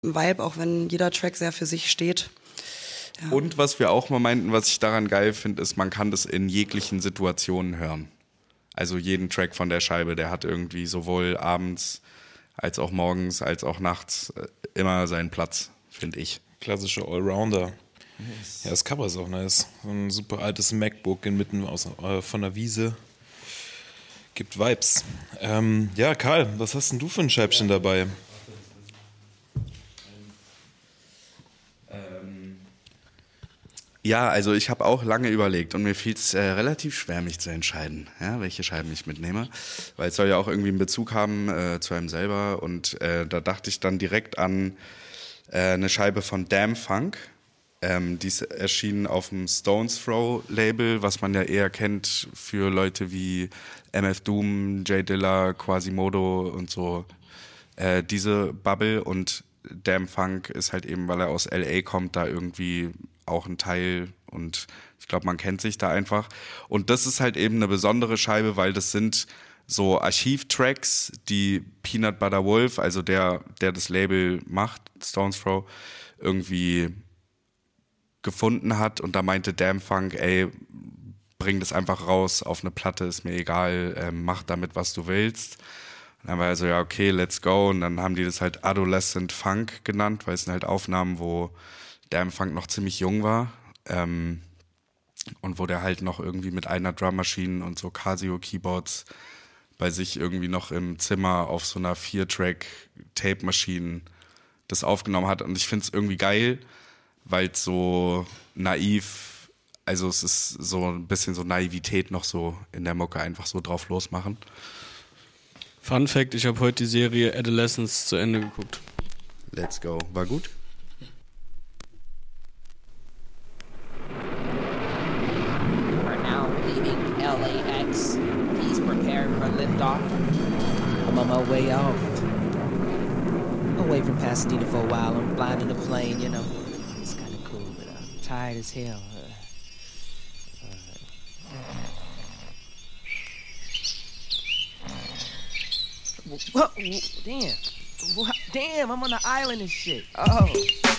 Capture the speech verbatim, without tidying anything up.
Vibe, auch wenn jeder Track sehr für sich steht. Ja. Und was wir auch mal meinten, was ich daran geil finde, ist, man kann das in jeglichen Situationen hören. Also jeden Track von der Scheibe, der hat irgendwie sowohl abends als auch morgens, als auch nachts immer seinen Platz, finde ich. Klassischer Allrounder. Yes. Ja, das Cover ist auch nice. So ein super altes MacBook inmitten aus, äh, von der Wiese. Gibt Vibes. Ähm, ja, Karl, was hast denn du für ein Scheibchen dabei? Ja, also ich habe auch lange überlegt und mir fiel es äh, relativ schwer, mich zu entscheiden, ja, welche Scheiben ich mitnehme, weil es soll ja auch irgendwie einen Bezug haben äh, zu einem selber und äh, da dachte ich dann direkt an äh, eine Scheibe von Damn Funk, ähm, die ist erschienen auf dem Stones Throw Label, was man ja eher kennt für Leute wie M F Doom, J Dilla, Quasimodo und so, äh, diese Bubble und Damn Funk ist halt eben, weil er aus L A kommt, da irgendwie auch ein Teil und ich glaube, man kennt sich da einfach. Und das ist halt eben eine besondere Scheibe, weil das sind so Archivtracks, die Peanut Butter Wolf, also der, der das Label macht, Stones Throw, irgendwie gefunden hat und da meinte Damn Funk, ey, bring das einfach raus auf eine Platte, ist mir egal, ähm, mach damit, was du willst. Und dann war er so, ja, okay, let's go. Und dann haben die das halt Adolescent Funk genannt, weil es sind halt Aufnahmen, wo Damn Funk noch ziemlich jung war. Ähm, und wo der halt noch irgendwie mit einer Drummaschine und so Casio-Keyboards bei sich irgendwie noch im Zimmer auf so einer Vier-Track-Tape-Maschine das aufgenommen hat. Und ich finde es irgendwie geil, weil es so naiv, also es ist so ein bisschen so Naivität noch so in der Mucke, einfach so drauf losmachen. Fun Fact, ich habe heute die Serie Adolescence zu Ende geguckt. Let's go. War gut? We're now leaving L A X. Please prepare for liftoff. I'm on my way off. Away from Pasadena for a while. I'm flying in a plane, you know. It's kind of cool, but I'm tired as hell. Whoa, damn. Damn, I'm on the island and shit. Oh.